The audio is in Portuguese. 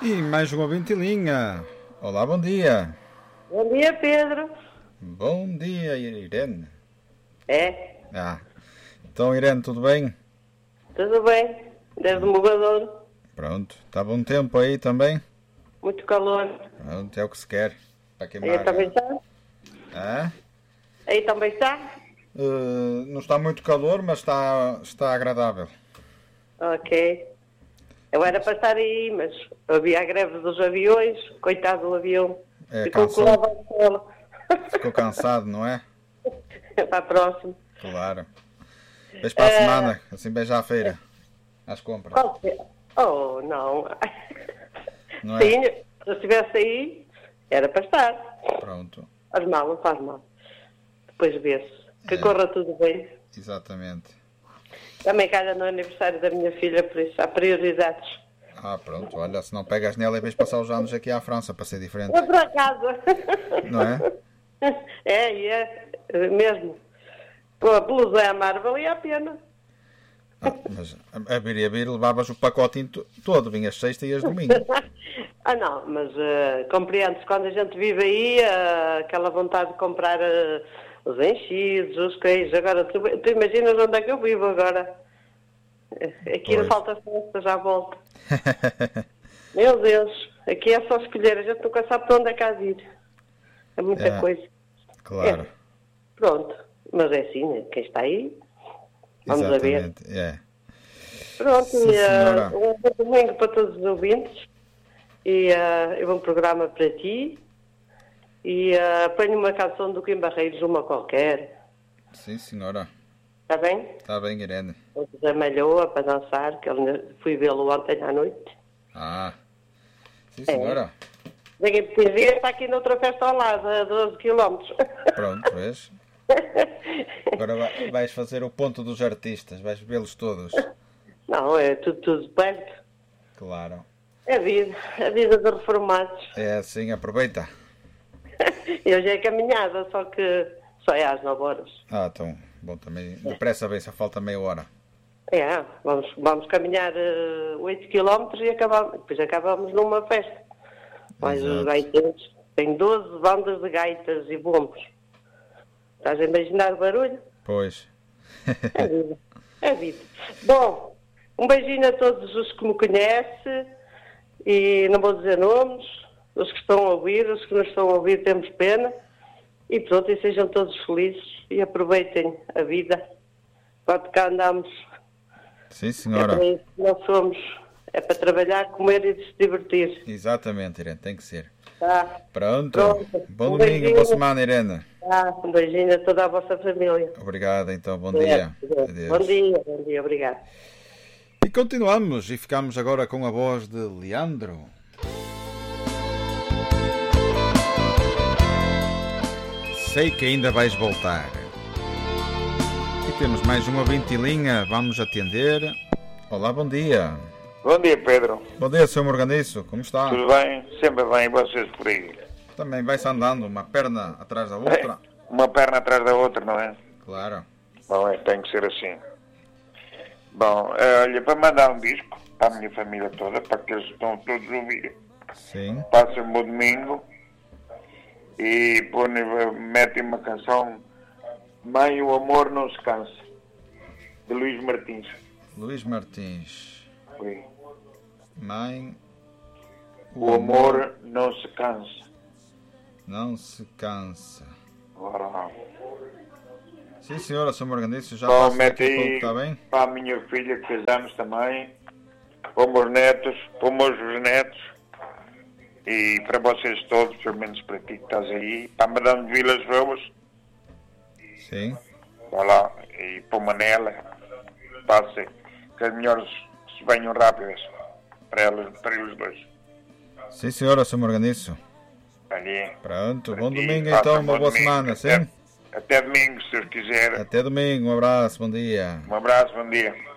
E mais uma ventilinha. Olá, bom dia. Bom dia, Pedro. Bom dia, Irene. É? Então, Irene, tudo bem? Tudo bem. Desde o Mogador. Pronto. Está bom tempo aí também? Muito calor. Pronto, é o que se quer. Para queimar. Aí também está? Aí também está? Não está muito calor, mas está agradável. Ok. Eu era para estar aí, mas havia a greve dos aviões. Coitado do avião. Ficou colado ao solo. Ficou cansado, não é? Para a próxima. Claro. Beijo para a semana, assim beijo à feira. Às compras. Qual que é? Oh, não. Não é? Sim, se eu estivesse aí, era para estar. Pronto. Faz mal, não faz mal. Depois vê-se. Que corra tudo bem. Exatamente. Também calha no aniversário da minha filha, por isso há prioridades. Pronto, olha, se não pegas nela e vais passar os anos aqui à França para ser diferente. Eu por acaso. Não é? É mesmo. Pelo Zé Amaro valia a pena. Mas a vir levavas o pacote todo, vinhas sexta e as domingo. Não, mas compreendes, quando a gente vive aí, aquela vontade de comprar os enchidos, os queijos. Agora, tu imaginas onde é que eu vivo agora? Aqui não falta festa, já volto. Meu Deus, aqui é só escolher, a gente nunca sabe para onde é que há de ir. É muita coisa. Claro. Pronto, mas é assim, né? Quem está aí, vamos a ver. Pronto, sim, um bom domingo para todos os ouvintes e um bom programa para ti. E ponho uma canção do Kim Barreiros, uma qualquer. Sim, senhora. Está bem? Está bem, Irene. O José Malhoa para dançar, que fui vê-lo ontem à noite. Sim, senhora. Daqui a 15 dias está aqui noutra festa ao lado, a 12 km. Pronto, vês? Agora vais fazer o ponto dos artistas, vais vê-los todos. Não, é tudo perto. Claro. É a vida dos reformados. É assim, aproveita. E hoje é caminhada, só que só é às 9 horas. Então, bom, também depressa bem, só falta meia hora. Vamos caminhar 8 km e depois acabamos numa festa. Mais os gaiteiros. Tem 12 bandas de gaitas e bombos. Estás a imaginar o barulho? Pois. É vida. Bom, um beijinho a todos os que me conhecem e não vou dizer nomes, os que estão a ouvir, os que não estão a ouvir temos pena e pronto, e sejam todos felizes e aproveitem a vida. Quando cá andamos, sim, senhora. É para isso que nós somos, é para trabalhar, comer e se divertir. Exatamente, Irene, tem que ser. Pronto. Bom domingo, boa semana, Irene. Um beijinho a toda a vossa família. Obrigado, então, bom dia. Adeus. Bom dia, obrigado. E continuamos e ficamos agora com a voz de Leandro. Sei que ainda vais voltar. E temos mais uma ventilinha, vamos atender. Olá, bom dia. Bom dia, Pedro. Bom dia, Sr. Morganiço, como está? Tudo bem? Sempre bem, vocês por aí? Também vai-se andando, uma perna atrás da outra. Uma perna atrás da outra, não é? Claro. Bom, tem que ser assim. Bom, olha, para mandar um disco para a minha família toda, para que eles estão todos a ouvir. Sim. Passam o domingo e metem uma canção, Mãe, o amor não se cansa, de Luís Martins. Luís Martins. Oi. Mãe, o amor não se cansa. Não se cansa. Agora não. Sim, senhora, Sr. Morganiço, já bom, passa mete aqui aí está bem? Para a minha filha que fez anos também, para os meus netos, para os meus netos e para vocês todos, pelo menos para ti que estás aí, para a Madame de Vilas Boas. Sim. Vai lá, e para o Manela, passe, que as melhores se venham rápidas para eles dois. Sim, senhora, Sr. Morganiço. Ali. Pronto, bom domingo então, uma boa semana, sim? Até domingo, se Deus quiser. Até domingo, um abraço, bom dia. Um abraço, bom dia.